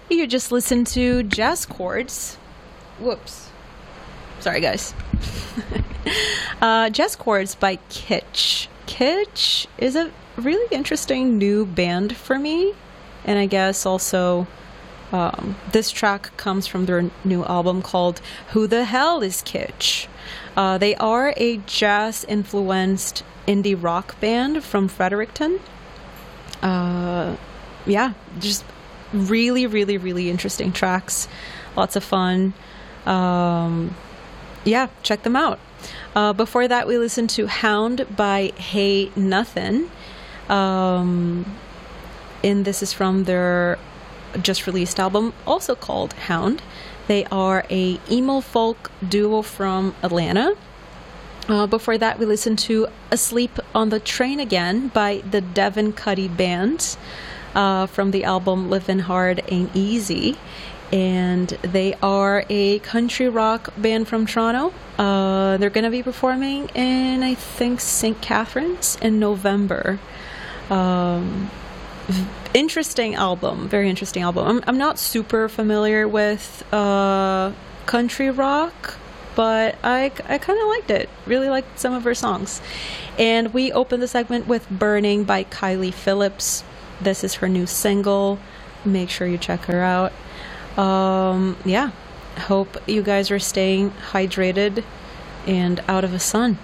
You just listened to Jazz Chords. Whoops. Sorry, guys. Jazz Chords by Kitsch. Kitsch is a really interesting new band for me. And I guess also this track comes from their new album called Who the Hell is Kitsch? They are a jazz-influenced indie rock band from Fredericton. Yeah, just really, really, really interesting tracks. Lots of fun. Yeah, check them out. Before that, we listened to Hound by Hey Nothin'. And this is from their just released album, also called Hound. They are a emo folk duo from Atlanta. Before that, we listened to Asleep on the Train Again by the Devin Cuddy Band from the album Livin' Hard Ain't Easy. And they are a country rock band from Toronto. They're going to be performing in, I think, St. Catharines in November. Interesting album, very interesting album. I'm not super familiar with country rock, but I kind of liked it. Really liked some of her songs. And we opened the segment with Burning by Kylie Phillips. This is her new single. Make sure you check her out. Yeah, hope you guys are staying hydrated and out of the sun.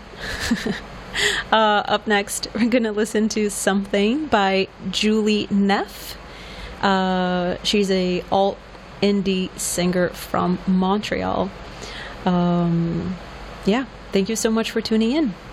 Up next, we're going to listen to Something by Julie Neff. She's a alt indie singer from Montreal. Yeah, thank you so much for tuning in.